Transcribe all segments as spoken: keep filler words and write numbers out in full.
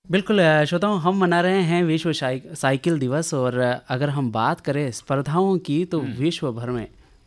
बिल्कुल अ, श्रोताओं, हम मना रहे हैं विश्व साइक साइकिल दिवस। और अ, अगर हम बात करें स्पर्धाओं की, तो हुँ। विश्व भर में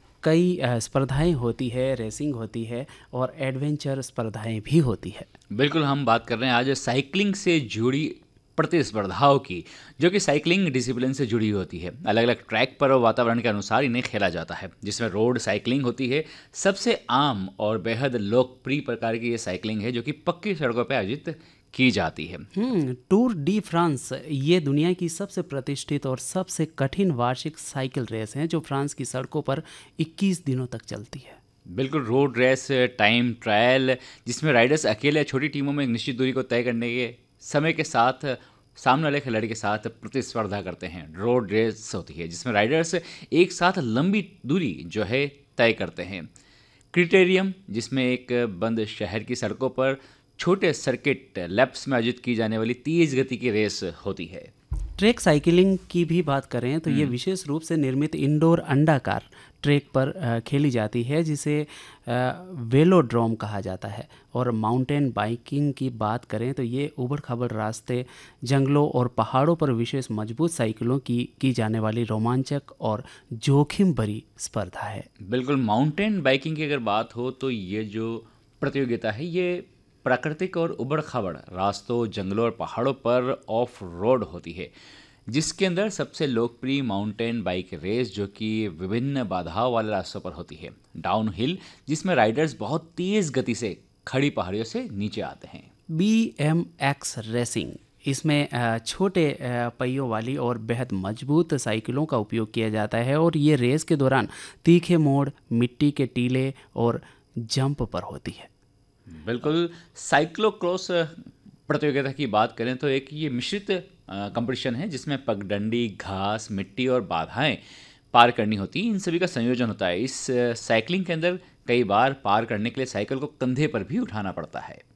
कई अ, स्पर्धाएं होती है, रेसिंग होती है और एडवेंचर स्पर्धाएं भी होती है। बिल्कुल, हम बात कर रहे हैं आज साइक्लिंग से जुड़ी प्रतिस्पर्धाओं की, जो कि साइक्लिंग डिसिप्लिन से जुड़ी होती है। अलग-अलग ट्रैक पर और वातावरण के अनुसार इन्हें खेला जाता है, जिसमें रोड साइक्लिंग होती है। सबसे आम और बेहद लोकप्रिय प्रकार की ये साइक्लिंग है, जो कि पक्की सड़कों पे आयोजित की जाती है। हम्म टूर डी फ्रांस ये दुनिया की सबसे प्रतिष्ठित और सबसे कठिन वार्षिक साइकिल रेस है, जो फ्रांस की सड़कों पर इक्कीस दिनों तक चलती है। बिल्कुल, रोड रेस, टाइम ट्रायल, जिसमें राइडर्स अकेले या छोटी टीमों में एक निश्चित दूरी को तय करने के समय के साथ सामने वाले खिलाड़ी के साथ प्रतिस्पर्धा करते हैं। रोड रेस होती है जिसमें राइडर्स एक साथ लंबी दूरी जो है तय करते हैं। क्रिटेरियम, जिसमें एक बंद शहर की सड़कों पर छोटे सर्किट लैप्स में आयोजित की जाने वाली तेज गति की रेस होती है। ट्रैक साइकिलिंग की भी बात करें तो ये हम्म। विशेष रूप से निर्मित इंडोर अंडाकार ट्रैक पर अ, खेली जाती है, जिसे अ, वेलोड्रोम कहा जाता है। और माउंटेन बाइकिंग की बात करें तो ये उबड़ खाबड़ रास्ते, जंगलों और पहाड़ों पर विशेष मजबूत साइकिलों की की जाने वाली रोमांचक और जोखिम भरी स्पर्धा है। बिल्कुल, माउंटेन बाइकिंग की अगर बात हो तो ये जो प्रतियोगिता है ये प्राकृतिक और उबड़-खाबड़ रास्तों, जंगलों और पहाड़ों पर ऑफ रोड होती है, जिसके अंदर सबसे लोकप्रिय माउंटेन बाइक रेस जो कि विभिन्न बाधाओं वाले रास्तों पर होती है। डाउन हिल, जिसमें राइडर्स बहुत तेज गति से खड़ी पहाड़ियों से नीचे आते हैं। बी एम एक्स रेसिंग, इसमें अ, छोटे अ, पहियों वाली और बेहद मजबूत साइकिलों का उपयोग किया जाता है, और ये रेस के दौरान तीखे मोड़, मिट्टी के टीले और जंप पर होती है। बिल्कुल, साइक्लोक्रॉस प्रतियोगिता की बात करें तो एक ये मिश्रित कंपटीशन है जिसमें पगडंडी, घास, मिट्टी और बाधाएं पार करनी होती हैं। इन सभी का संयोजन होता है। इस साइकिलिंग के अंदर कई बार पार करने के लिए साइकिल को कंधे पर भी उठाना पड़ता है।